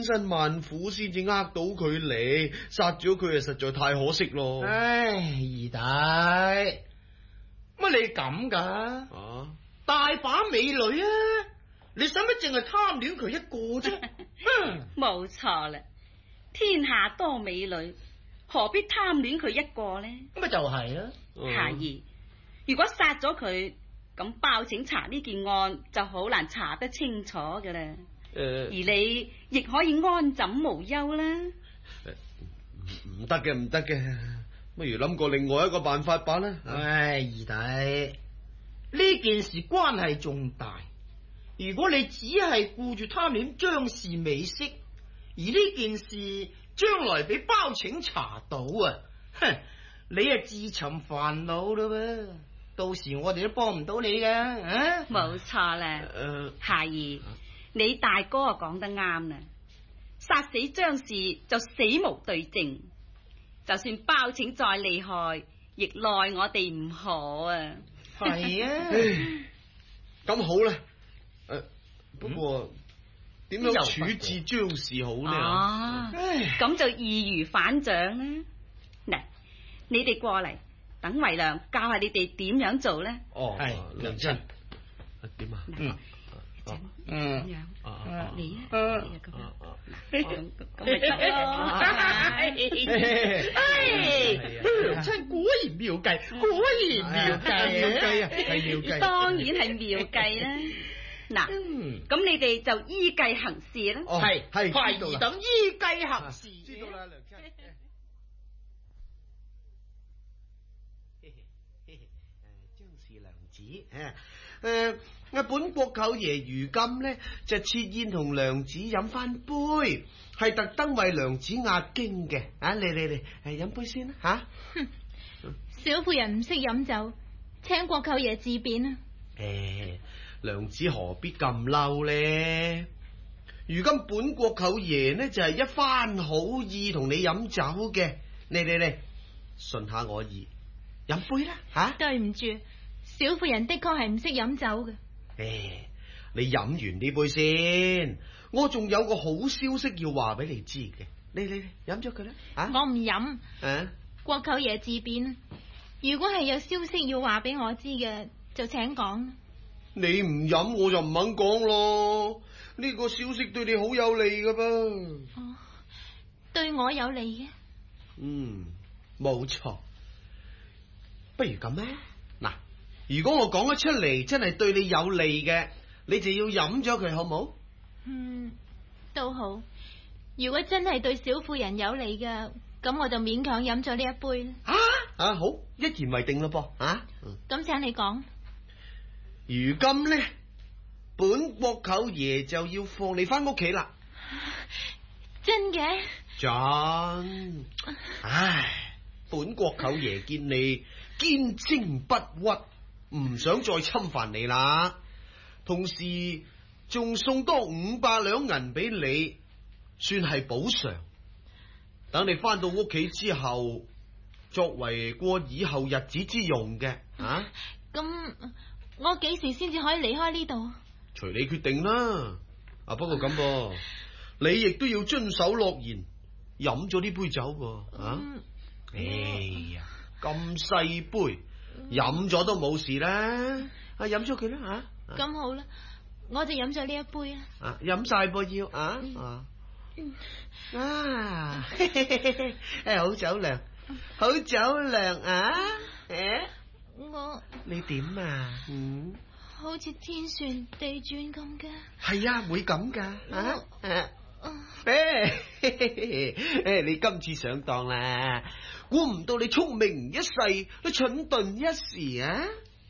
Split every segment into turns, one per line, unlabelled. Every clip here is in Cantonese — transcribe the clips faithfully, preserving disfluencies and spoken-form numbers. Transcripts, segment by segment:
千辛萬苦先至呃到佢嚟，殺咗佢啊，實在太可惜咯。
唉，二弟，乜你咁噶？
啊，
大把美女啊，你使乜淨係貪戀佢一個啫？
冇錯啦，天下多美女，何必貪戀佢一個呢？
咁咪就係啦。
夏兒，如果殺咗佢，咁包拯查呢件案就好難查得清楚噶啦。誒、呃，而你亦可以安枕無憂啦。
唔得嘅，唔得嘅，不如諗過另外一個辦法吧啦。
唉，二弟，呢件事關係重大，如果你只係顧住貪戀張氏美色，而呢件事將來俾包拯查到啊，哼，你啊自尋煩惱啦噃，到時我哋都幫唔到你噶。啊，
冇錯啦。
誒，
夏兒，你大哥啊講得啱啦，殺死張氏就死無對證，就算包拯再厲害，亦奈我哋唔可啊。
係啊，
咁好啦。誒，不過點樣處置張氏好呢？
啊，咁就易如反掌啦。嗱，你哋過嚟，等為娘教下你哋點樣做咧。
哦，係娘親，點啊？嗯
嗯，咁樣，
啊，
你啊，你啊咁樣，咁咁咪得咯。
娘親果然妙計，果然妙計，
妙計啊，係妙計，
當然係妙計啦。嗱，咁你哋就依計行事啦。
哦，係係，
快兒等依計行事。
知道啦，娘親。張氏娘子，誒誒，本國舅爺如今呢，就設宴同娘子飲翻杯，係特登為娘子壓驚嘅。啊，嚟嚟嚟，誒，飲杯先啦，吓。
哼，小婦人唔識飲酒，請國舅爺自便啊。
誒，娘子何必咁嬲呢？如今本國舅爺呢，就係一番好意同你飲酒嘅，嚟嚟嚟，順下我意，飲杯啦，吓。
對唔住，小婦人的確係唔識飲酒嘅。
誒，你飲完呢杯先，我仲有個好消息要話俾你知嘅。你你飲咗佢啦，啊！
我唔飲。
啊！
國舅爺自便，如果係有消息要話俾我知嘅，就請講。
你唔飲我就唔肯講咯。呢個消息對你好有利噶噃。
哦，對我有利嘅。
嗯，冇錯。不如咁咧，嗱，如果我講咗出嚟，真係對你有利嘅，你就要飲咗佢，好冇？
嗯，都好。如果真係對小婦人有利嘅，咁我就勉強飲咗呢一杯啦。
啊啊，好，一言為定咯噃。啊，
咁、嗯、請你講。
如今呢，本國舅爺就要放你翻屋企啦。
真嘅？
真。唉，本國舅爺見你堅貞不屈，唔想再侵犯你啦，同時仲送多五百兩銀俾你，算係補償。等你翻到屋企之後，作為過以後日子之用嘅。啊，
咁我幾時先至可以離開呢度？
隨你決定啦。啊，不過咁噃，你亦都要遵守諾言，飲咗呢杯酒噃。啊，嗯、哎呀，咁細杯，飲咗都冇事啦。啊，飲咗佢啦。吓，
咁好啦，我就飲咗呢一杯啦。啊，
飲晒噃要啊。啊啊，誒，好酒量，好酒量啊！誒，
我
你點啊？嗯，
好似天旋地轉咁嘅。
係啊，會咁噶啊！誒，誒，你今次上當啦，估唔到你聰明一世，都蠢鈍一時啊！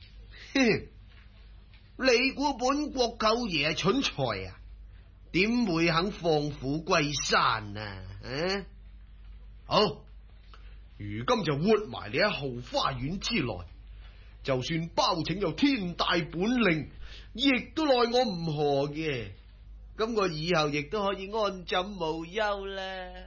你估本國舅爺係蠢材啊？點會肯放虎歸山啊？啊，好，如今就活埋你喺後花園之內，就算包拯有天大本領，亦都奈我唔何嘅。咁我以後亦都可以安枕無憂啦。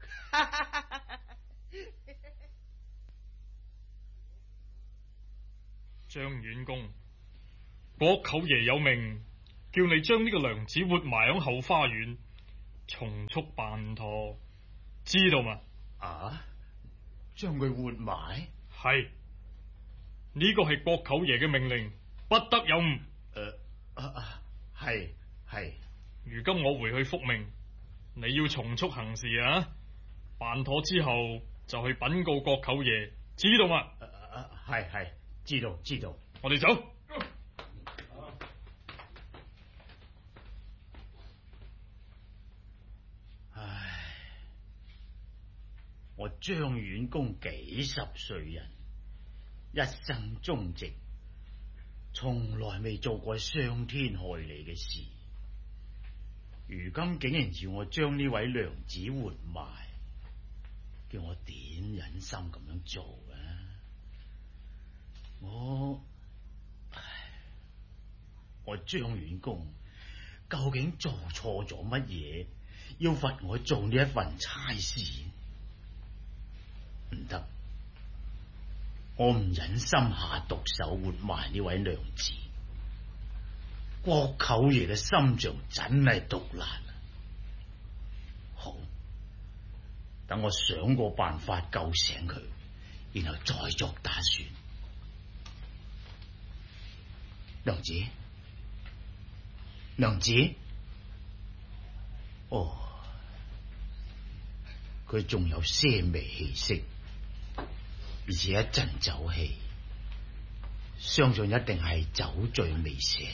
張遠公，國舅爺有命，叫你將呢個娘子活埋喺後花園， 重速辦妥，知道嘛？
啊，將佢活埋？
係，呢個係國舅爺嘅命令，不得有誤。
誒、呃，啊，係係。
如今我回去復命，你要從速行事啊！辦妥之後就去稟告國舅爺，知道嘛？
係係、呃，知道知道。
我哋走。
唉，我張遠公幾十歲人，一生忠直，從來未做過傷天害理嘅事。如今竟然要我將呢位娘子活埋，叫我點忍心咁樣做啊？我，唉，我張遠公究竟做錯咗乜嘢，要罰我做呢一份差事？唔得，我唔忍心下毒手活埋呢位娘子。國舅爺嘅心腸真係毒辣啊！好，等我想個辦法救醒佢，然後再作打算。娘子，娘子，哦，佢仲有些微氣息，而且一陣酒氣，相信一定係酒醉未醒。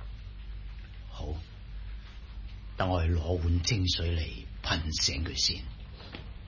好，等我去攞碗清水嚟噴醒佢先。